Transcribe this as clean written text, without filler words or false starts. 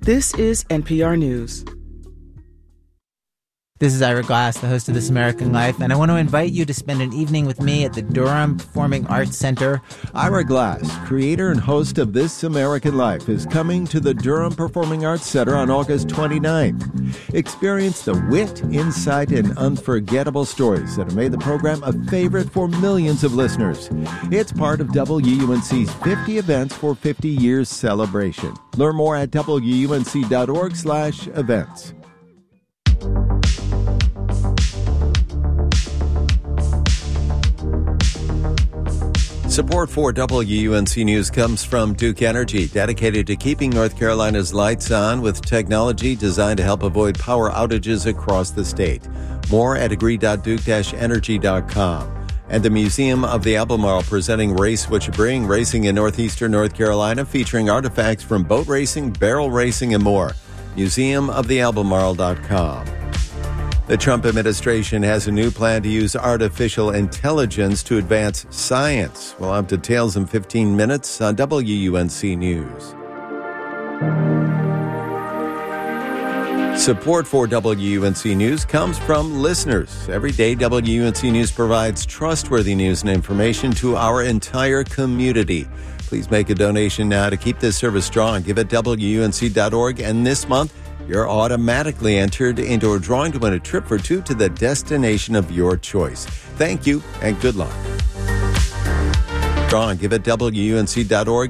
This is NPR News. This is Ira Glass, the host of This American Life, and I want to invite you to spend an evening with me at the Durham Performing Arts Center. Ira Glass, creator and host of This American Life, is coming to the Durham Performing Arts Center on August 29th. Experience the wit, insight, and unforgettable stories that have made the program a favorite for millions of listeners. It's part of WUNC's 50 Events for 50 Years celebration. Learn more at WUNC.org/events. Support for WUNC News comes from Duke Energy, dedicated to keeping North Carolina's lights on with technology designed to help avoid power outages across the state. More at agree.duke-energy.com. And the Museum of the Albemarle presenting Race What You Bring, racing in northeastern North Carolina, featuring artifacts from boat racing, barrel racing, and more. museumofthealbemarle.com. The Trump administration has a new plan to use artificial intelligence to advance science. We'll have details in 15 minutes on WUNC News. Support for WUNC News comes from listeners. Every day, WUNC News provides trustworthy news and information to our entire community. Please make a donation now to keep this service strong. Give at WUNC.org, and this month, you're automatically entered into a drawing to win a trip for two to the destination of your choice. Thank you and good luck. Drawing, give at WUNC.org.